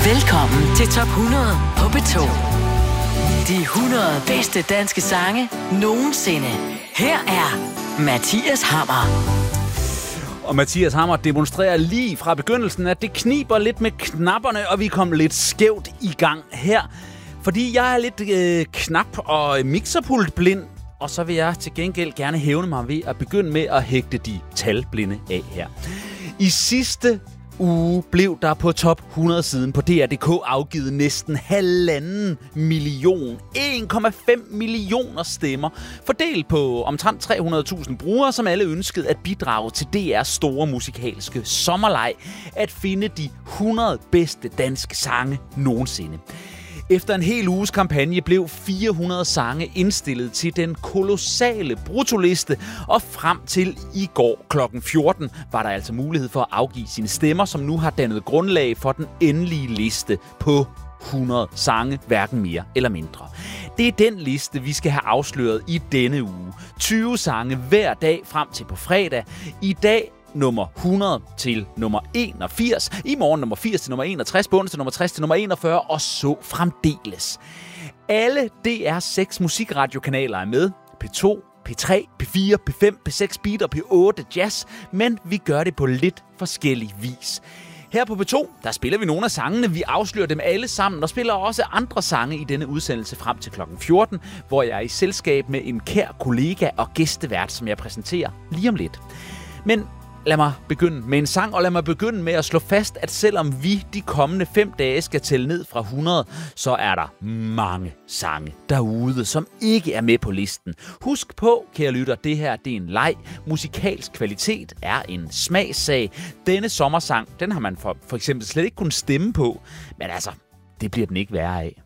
Velkommen til Top 100 på P2. De 100 bedste danske sange nogensinde. Her er Mathias Hammer. Og Mathias Hammer demonstrerer lige fra begyndelsen, at det kniber lidt med knapperne, og vi kom lidt skævt i gang her. Fordi jeg er lidt knap og mixerpultblind, og så vil jeg til gengæld gerne hævne mig ved at begynde med at hægte de talblinde af her. I sidste uge blev der på top 100 siden på DR.dk afgivet næsten 1,5 million, 1,5 millioner stemmer, fordelt på omtrent 300.000 brugere, som alle ønskede at bidrage til DR's store musikalske sommerleg, at finde de 100 bedste danske sange nogensinde. Efter en hel uges kampagne blev 400 sange indstillet til den kolossale bruttoliste, og frem til i går kl. 14 var der altså mulighed for at afgive sine stemmer, som nu har dannet grundlag for den endelige liste på 100 sange, hverken mere eller mindre. Det er den liste, vi skal have afsløret i denne uge. 20 sange hver dag frem til på fredag. I dag nummer 100 til nummer 81, i morgen nummer 80 til nummer 61, på onsdag nummer 60 til nummer 41, og så fremdeles. Alle DR6 musikradiokanaler er med. P2, P3, P4, P5, P6 Beat og P8 Jazz, men vi gør det på lidt forskellig vis. Her på P2, der spiller vi nogle af sangene. Vi afslører dem alle sammen og spiller også andre sange i denne udsendelse frem til kl. 14, hvor jeg er i selskab med en kær kollega og gæstevært, som jeg præsenterer lige om lidt. Men lad mig begynde med en sang, og lad mig begynde med at slå fast, at selvom vi de kommende 5 dage skal tælle ned fra 100, så er der mange sange derude, som ikke er med på listen. Husk på, kære lytter, det her det er en leg. Musikalsk kvalitet er en smagssag. Denne sommersang, den har man for eksempel slet ikke kunnet stemme på, men altså, det bliver den ikke værre af.